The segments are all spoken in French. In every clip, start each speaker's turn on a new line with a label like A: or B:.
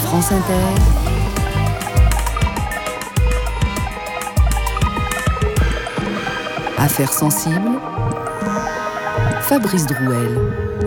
A: France Inter, Affaires sensibles, Fabrice Drouel.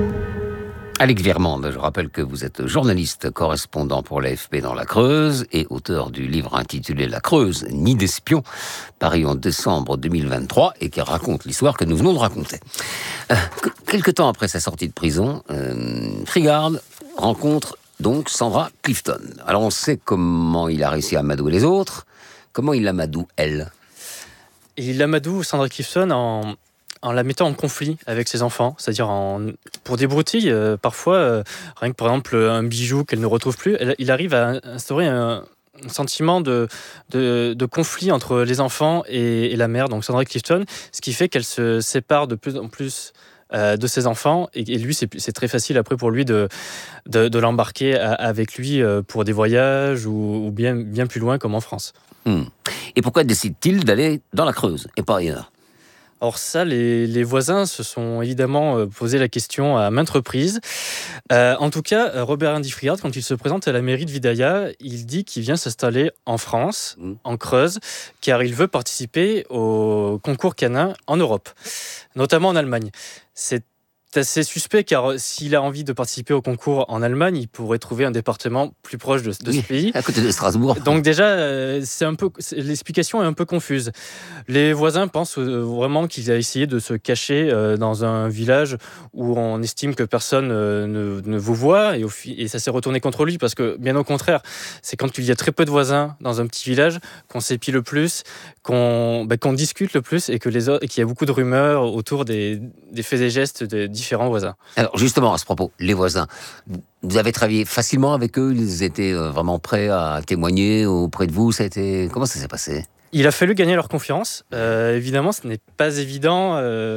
B: Alix Viermande, je rappelle que vous êtes journaliste correspondant pour l'AFP dans la Creuse et auteur du livre intitulé La Creuse, Nid d'espions, paru en décembre 2023 et qui raconte l'histoire que nous venons de raconter. Quelque temps après sa sortie de prison, Frigard rencontre donc Sandra Clifton. Alors on sait comment il a réussi à amadouer les autres, comment il amadoue elle.
C: Il amadoue Sandra Clifton en la mettant en conflit avec ses enfants, c'est-à-dire pour des broutilles, parfois, rien que par exemple un bijou qu'elle ne retrouve plus, il arrive à instaurer un sentiment de conflit entre les enfants et la mère, donc Sandra Clifton, ce qui fait qu'elle se sépare de plus en plus de ses enfants, et lui, c'est très facile après pour lui de l'embarquer avec lui pour des voyages ou bien plus loin comme en France.
B: Et pourquoi décide-t-il d'aller dans la Creuse et pas ailleurs ?
C: Or ça, les voisins se sont évidemment posé la question à maintes reprises. En tout cas, Robert-Andy Frigard, quand il se présente à la mairie de Vidaïa, il dit qu'il vient s'installer en France, en Creuse, car il veut participer au concours canin en Europe, notamment en Allemagne. C'est assez suspect, car s'il a envie de participer au concours en Allemagne, il pourrait trouver un département plus proche de ce pays.
B: À côté de Strasbourg.
C: Donc déjà, l'explication est un peu confuse. Les voisins pensent vraiment qu'il a essayé de se cacher dans un village où on estime que personne ne vous voit, et ça s'est retourné contre lui, parce que, bien au contraire, c'est quand il y a très peu de voisins dans un petit village qu'on s'épie le plus, qu'on discute le plus, et qu'il y a beaucoup de rumeurs autour des faits et gestes des différents voisins.
B: Alors justement, à ce propos, les voisins, vous avez travaillé facilement avec eux, ils étaient vraiment prêts à témoigner auprès de vous, comment ça s'est passé ?
C: Il a fallu gagner leur confiance. Évidemment, ce n'est pas évident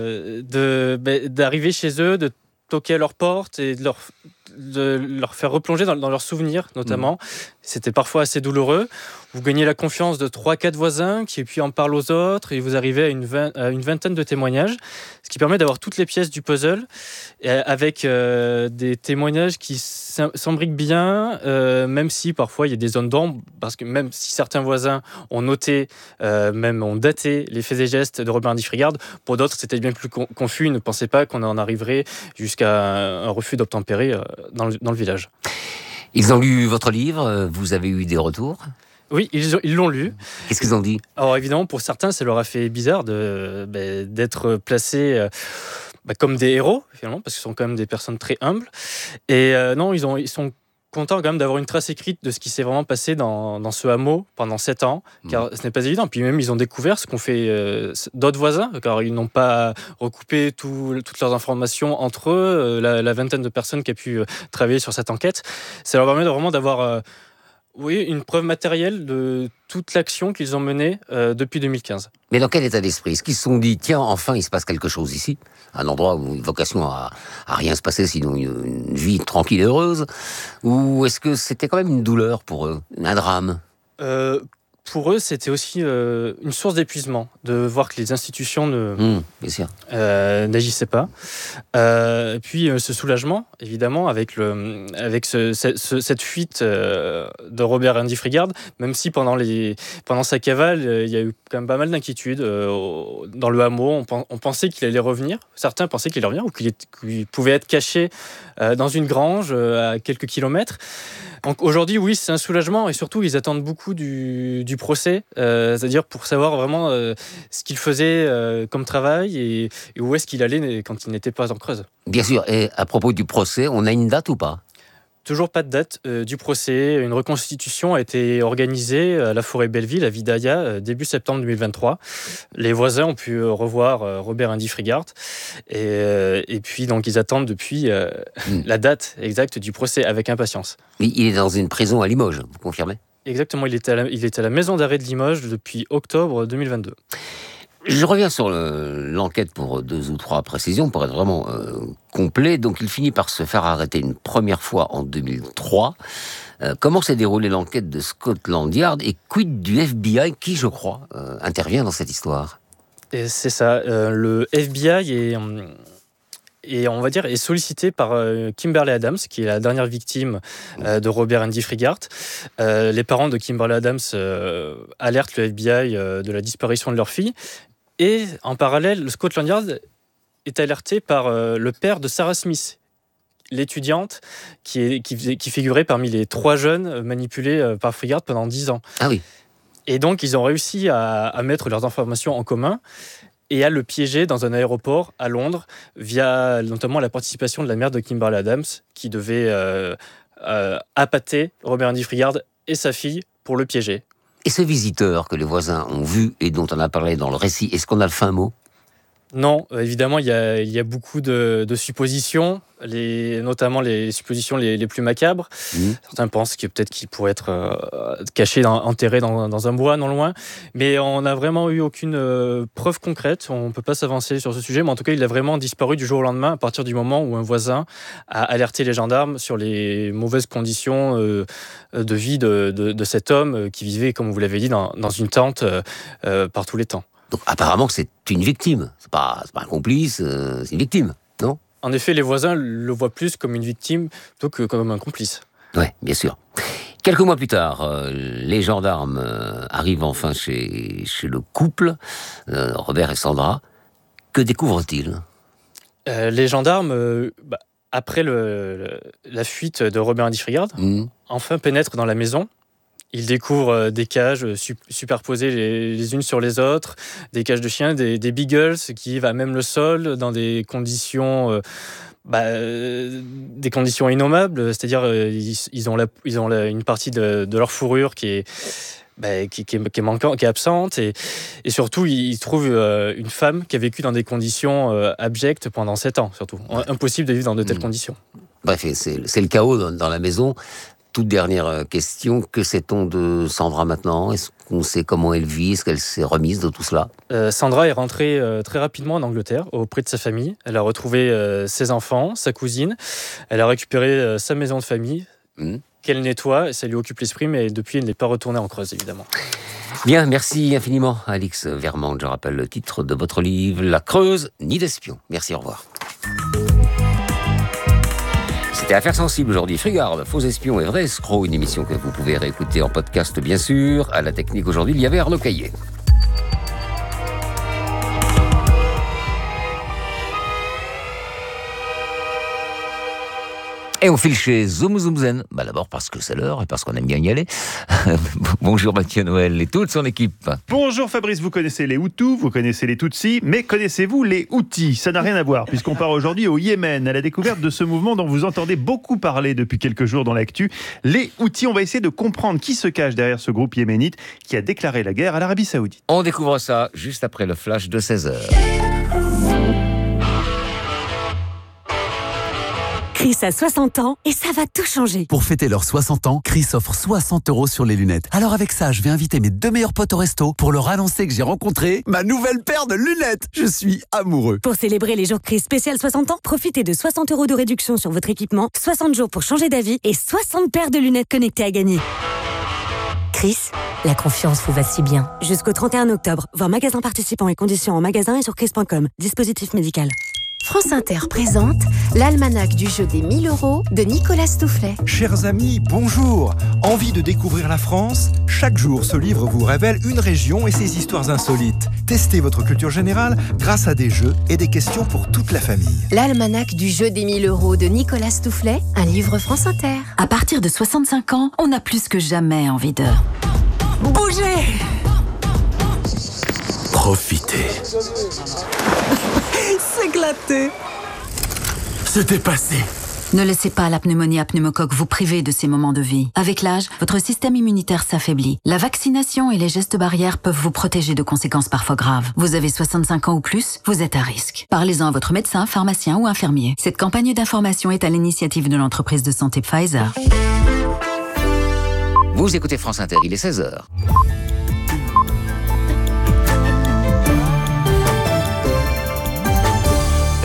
C: d'arriver chez eux, de toquer à leur porte et de leur faire replonger dans leurs souvenirs, notamment. C'était parfois assez douloureux. Vous gagnez la confiance de 3-4 voisins qui puis en parlent aux autres, et vous arrivez à une vingtaine de témoignages, ce qui permet d'avoir toutes les pièces du puzzle, avec des témoignages qui s'embriquent bien, même si parfois il y a des zones d'ombre, parce que même si certains voisins ont noté, même ont daté les faits et gestes de Robert-Andy Frigard, pour d'autres c'était bien plus confus, ils ne pensaient pas qu'on en arriverait jusqu'à un refus d'obtempérer dans le village.
B: Ils ont lu votre livre, vous avez eu des retours ?
C: Oui, ils l'ont lu.
B: Qu'est-ce qu'ils ont dit ?
C: Alors évidemment, pour certains, ça leur a fait bizarre d'être placés comme des héros, finalement, parce qu'ils sont quand même des personnes très humbles. Et non, ils sont contents quand même d'avoir une trace écrite de ce qui s'est vraiment passé dans ce hameau pendant 7 ans, car ce n'est pas évident. Puis même, ils ont découvert ce qu'ont fait d'autres voisins, car ils n'ont pas recoupé toutes leurs informations entre eux, la vingtaine de personnes qui a pu travailler sur cette enquête. Ça leur permet vraiment d'avoir une preuve matérielle de toute l'action qu'ils ont menée depuis 2015.
B: Mais dans quel état d'esprit ? Est-ce qu'ils se sont dit, tiens, enfin, il se passe quelque chose ici ? Un endroit où une vocation à rien se passer, sinon une vie tranquille et heureuse ? Ou est-ce que c'était quand même une douleur pour eux, un drame ?
C: Pour eux, c'était aussi une source d'épuisement, de voir que les institutions
B: bien sûr.
C: N'agissaient pas. Puis ce soulagement, évidemment, avec cette fuite de Robert-Andy Frigard, même si pendant sa cavale, il y a eu quand même pas mal d'inquiétudes dans le hameau. On pensait qu'il allait revenir. Certains pensaient qu'il allait revenir, ou qu'il pouvait être caché dans une grange à quelques kilomètres. Donc aujourd'hui, oui, c'est un soulagement, et surtout, ils attendent beaucoup du procès, c'est-à-dire pour savoir vraiment ce qu'il faisait comme travail et où est-ce qu'il allait quand il n'était pas en Creuse.
B: Bien sûr, et à propos du procès, on a une date ou pas ?
C: Toujours pas de date du procès. Une reconstitution a été organisée à la forêt Belleville, à Vidaïa, début septembre 2023. Les voisins ont pu revoir Robert-Andy Frigard. Et puis, donc, ils attendent depuis la date exacte du procès avec impatience.
B: Oui, il est dans une prison à Limoges, vous confirmez ?
C: Exactement, il est à la maison d'arrêt de Limoges depuis octobre 2022.
B: Je reviens sur l'enquête pour 2 ou 3 précisions, pour être vraiment complet. Donc, il finit par se faire arrêter une première fois en 2003. Comment s'est déroulée l'enquête de Scotland Yard et quid du FBI qui, je crois, intervient dans cette histoire ?
C: Et c'est ça. Le FBI et on va dire est sollicité par Kimberly Adams, qui est la dernière victime de Robert Andy Fregart. Les parents de Kimberly Adams alertent le FBI de la disparition de leur fille, et en parallèle, le Scotland Yard est alerté par le père de Sarah Smith, l'étudiante qui figurait parmi les 3 jeunes manipulés par Fregart pendant 10 ans.
B: Ah oui.
C: Et donc, ils ont réussi à mettre leurs informations en commun et à le piéger dans un aéroport à Londres via notamment la participation de la mère de Kimberly Adams qui devait appâter Robert Andy Fregart et sa fille pour le piéger.
B: Et ce visiteur que les voisins ont vu et dont on a parlé dans le récit, est-ce qu'on a le fin mot ?
C: Non, évidemment, il y a beaucoup de suppositions, notamment les suppositions les plus macabres. Certains pensent qu'il pourrait être caché, enterré dans un bois non loin. Mais on n'a vraiment eu aucune preuve concrète. On ne peut pas s'avancer sur ce sujet. Mais en tout cas, il a vraiment disparu du jour au lendemain à partir du moment où un voisin a alerté les gendarmes sur les mauvaises conditions de vie de cet homme qui vivait, comme vous l'avez dit, dans une tente par tous les temps.
B: Donc apparemment c'est une victime, c'est pas un complice, c'est une victime, non ?
C: En effet, les voisins le voient plus comme une victime plutôt que comme un complice.
B: Oui, bien sûr. Quelques mois plus tard, les gendarmes arrivent enfin chez le couple, Robert et Sandra. Que découvrent-ils ?
C: Les gendarmes, après la fuite de Robert Andy Fregart, enfin pénètrent dans la maison. Ils découvrent des cages superposées les unes sur les autres, des cages de chiens, des beagles qui vivent à même le sol dans des conditions innommables. C'est-à-dire ils ont une partie de leur fourrure qui est manquante, qui est absente, et surtout ils trouvent une femme qui a vécu dans des conditions abjectes pendant 7 ans, surtout. Impossible de vivre dans de telles conditions.
B: Bref, c'est le chaos dans la maison. Toute dernière question, que sait-on de Sandra maintenant ? Est-ce qu'on sait comment elle vit ? Est-ce qu'elle s'est remise de tout cela ?
C: Sandra est rentrée très rapidement en Angleterre, auprès de sa famille. Elle a retrouvé ses enfants, sa cousine. Elle a récupéré sa maison de famille, qu'elle nettoie. Ça lui occupe l'esprit, mais depuis, elle n'est pas retournée en Creuse, évidemment.
B: Bien, merci infiniment, Alix Vermande. Je rappelle le titre de votre livre, La Creuse, nid d'espion. Merci, au revoir. C'était Affaires sensibles aujourd'hui. Fregart, faux espion et vrai escroc, une émission que vous pouvez réécouter en podcast, bien sûr. À la technique aujourd'hui, il y avait Arnaud Caillet. Et on file chez Zoom Zoom Zen. D'abord parce que c'est l'heure et parce qu'on aime bien y aller. Bonjour Mathieu Noël et toute son équipe.
A: Bonjour Fabrice, vous connaissez les Hutus, vous connaissez les Tutsis, mais connaissez-vous les Houthis ? Ça n'a rien à voir, puisqu'on part aujourd'hui au Yémen, à la découverte de ce mouvement dont vous entendez beaucoup parler depuis quelques jours dans l'actu. Les Houthis, on va essayer de comprendre qui se cache derrière ce groupe yéménite qui a déclaré la guerre à l'Arabie Saoudite.
B: On découvre ça juste après le flash de 16h.
D: Chris a 60 ans et ça va tout changer.
E: Pour fêter leurs 60 ans, Chris offre 60 € sur les lunettes. Alors avec ça, je vais inviter mes 2 meilleurs potes au resto pour leur annoncer que j'ai rencontré ma nouvelle paire de lunettes. Je suis amoureux.
D: Pour célébrer les jours Chris spécial 60 ans, profitez de 60 € de réduction sur votre équipement, 60 jours pour changer d'avis et 60 paires de lunettes connectées à gagner. Chris, la confiance vous va si bien. Jusqu'au 31 octobre, voir magasin participants et conditions en magasin et sur chris.com. Dispositif médical.
F: France Inter présente l'almanach du jeu des 1000 € de Nicolas Stoufflet.
G: Chers amis, bonjour. Envie de découvrir la France ? Chaque jour, ce livre vous révèle une région et ses histoires insolites. Testez votre culture générale grâce à des jeux et des questions pour toute la famille.
F: L'almanach du jeu des 1000 € de Nicolas Stoufflet, un livre France Inter.
H: À partir de 65 ans, on a plus que jamais envie de bouger.
G: Profitez.
E: S'éclater.
G: C'était passé.
H: Ne laissez pas la pneumonie à pneumocoque vous priver de ces moments de vie. Avec l'âge, votre système immunitaire s'affaiblit. La vaccination et les gestes barrières peuvent vous protéger de conséquences parfois graves. Vous avez 65 ans ou plus, vous êtes à risque. Parlez-en à votre médecin, pharmacien ou infirmier. Cette campagne d'information est à l'initiative de l'entreprise de santé Pfizer.
B: Vous écoutez France Inter, il est 16h.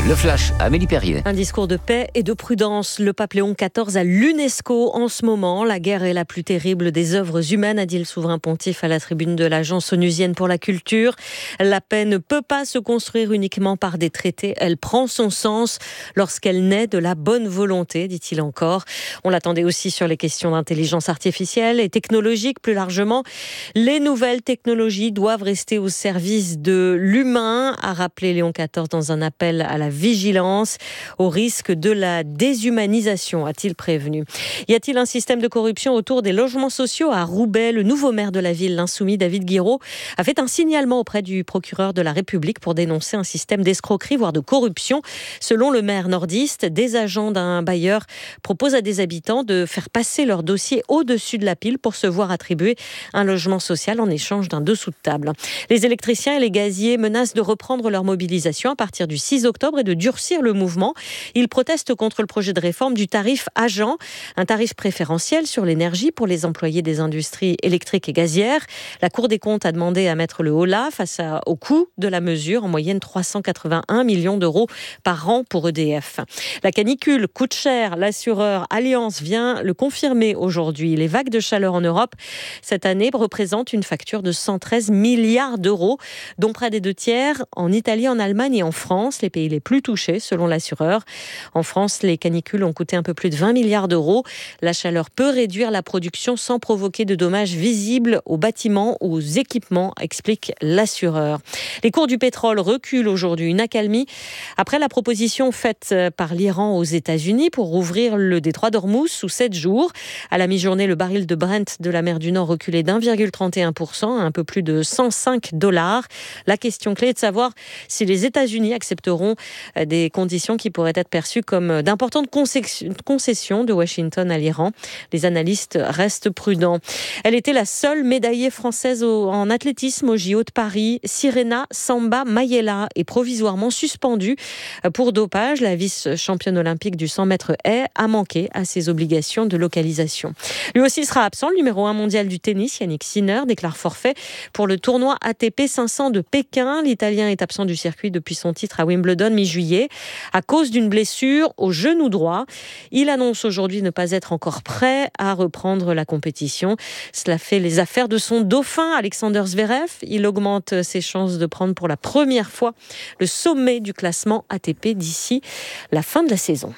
B: Le Flash, Amélie Perrier.
I: Un discours de paix et de prudence. Le pape Léon XIV à l'UNESCO en ce moment. La guerre est la plus terrible des œuvres humaines, a dit le souverain pontife à la tribune de l'Agence onusienne pour la culture. La paix ne peut pas se construire uniquement par des traités. Elle prend son sens lorsqu'elle naît de la bonne volonté, dit-il encore. On l'attendait aussi sur les questions d'intelligence artificielle et technologique plus largement. Les nouvelles technologies doivent rester au service de l'humain, a rappelé Léon XIV dans un appel à la vigilance, au risque de la déshumanisation, a-t-il prévenu. Y a-t-il un système de corruption autour des logements sociaux à Roubaix? Le nouveau maire de la ville, l'insoumis David Guiraud, a fait un signalement auprès du procureur de la République pour dénoncer un système d'escroquerie, voire de corruption. Selon le maire nordiste, des agents d'un bailleur proposent à des habitants de faire passer leur dossier au-dessus de la pile pour se voir attribuer un logement social en échange d'un dessous de table. Les électriciens et les gaziers menacent de reprendre leur mobilisation à partir du 6 octobre et de durcir le mouvement. Ils protestent contre le projet de réforme du tarif agent, un tarif préférentiel sur l'énergie pour les employés des industries électriques et gazières. La Cour des comptes a demandé à mettre le holà face au coût de la mesure, en moyenne 381 millions d'euros par an pour EDF. La canicule coûte cher, l'assureur Allianz vient le confirmer aujourd'hui. Les vagues de chaleur en Europe cette année représentent une facture de 113 milliards d'euros, dont près des 2/3 en Italie, en Allemagne et en France, les pays les plus touchés selon l'assureur. En France, les canicules ont coûté un peu plus de 20 milliards d'euros. La chaleur peut réduire la production sans provoquer de dommages visibles aux bâtiments ou aux équipements, explique l'assureur. Les cours du pétrole reculent aujourd'hui, une accalmie après la proposition faite par l'Iran aux États-Unis pour rouvrir le détroit d'Ormuz sous 7 jours. À la mi-journée, le baril de Brent de la mer du Nord reculait d'1,31% à un peu plus de $105. La question clé est de savoir si les États-Unis accepteront des conditions qui pourraient être perçues comme d'importantes concessions de Washington à l'Iran. Les analystes restent prudents. Elle était la seule médaillée française en athlétisme au JO de Paris. Sirena Samba Mayela est provisoirement suspendue pour dopage. La vice-championne olympique du 100 mètres haies a manqué à ses obligations de localisation. Lui aussi sera absent. Le numéro 1 mondial du tennis, Yannick Sinner, déclare forfait pour le tournoi ATP 500 de Pékin. L'Italien est absent du circuit depuis son titre à Wimbledon mi-juillet à cause d'une blessure au genou droit. Il annonce aujourd'hui ne pas être encore prêt à reprendre la compétition. Cela fait les affaires de son dauphin, Alexander Zverev. Il augmente ses chances de prendre pour la première fois le sommet du classement ATP d'ici la fin de la saison.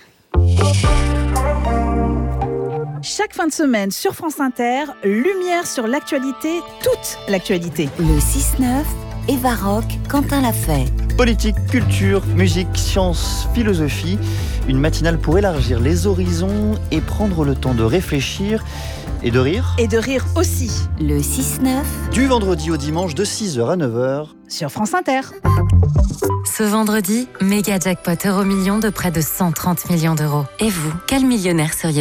J: Chaque fin de semaine sur France Inter, lumière sur l'actualité, toute l'actualité.
D: Le 6-9, Eva Rock, Quentin Lafay.
K: Politique, culture, musique, science, philosophie. Une matinale pour élargir les horizons et prendre le temps de réfléchir et de rire.
J: Et de rire aussi.
D: Le 6-9.
K: Du vendredi au dimanche de 6h à 9h.
J: Sur France Inter.
L: Ce vendredi, méga jackpot Euromillions de près de 130 millions d'euros. Et vous, quel millionnaire seriez-vous ?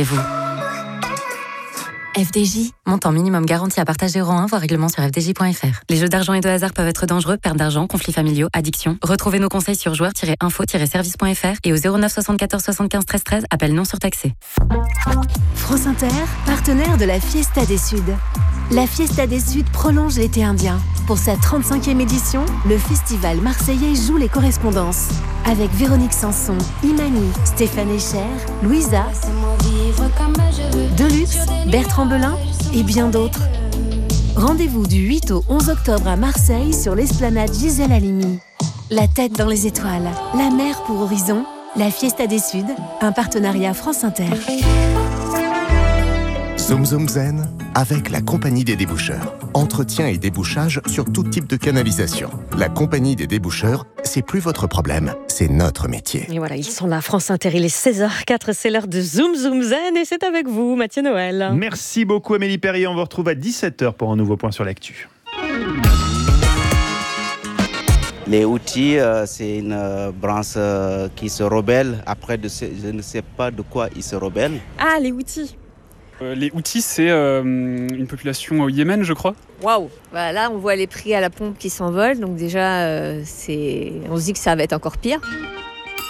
L: FDJ, montant minimum garanti à partager euro 1, voir règlement sur fdj.fr. Les jeux d'argent et de hasard peuvent être dangereux, perte d'argent, conflits familiaux, addiction. Retrouvez nos conseils sur joueurs-info-service.fr et au 09 74 75 13 13, appel non surtaxé.
F: France Inter, partenaire de la Fiesta des Suds. La Fiesta des Suds prolonge l'été indien. Pour sa 35e édition, le festival marseillais joue les correspondances. Avec Véronique Sanson, Imani, Stéphane Echer, Louisa, Deluxe, Bertrand Belin et bien d'autres. Rendez-vous du 8 au 11 octobre à Marseille sur l'esplanade Gisèle Halimi. La tête dans les étoiles, la mer pour horizon, la Fiesta des Suds, un partenariat France Inter.
M: Zoom Zoom Zen avec la Compagnie des Déboucheurs. Entretien et débouchage sur tout type de canalisation. La Compagnie des Déboucheurs, c'est plus votre problème, c'est notre métier.
I: Et voilà, ils sont là, France Inter, il est 16h04, c'est l'heure de Zoom Zoom Zen et c'est avec vous, Mathieu Noël.
A: Merci beaucoup Amélie Perrier, on vous retrouve à 17h pour un nouveau point sur l'actu.
N: Les outils, c'est une branche qui se rebelle. Après, je ne sais pas de quoi ils se rebellent.
J: Ah, les outils.
O: Les Houthis, c'est une population au Yémen, je crois.
P: Waouh! Bah là, on voit les prix à la pompe qui s'envolent, donc déjà, on se dit que ça va être encore pire.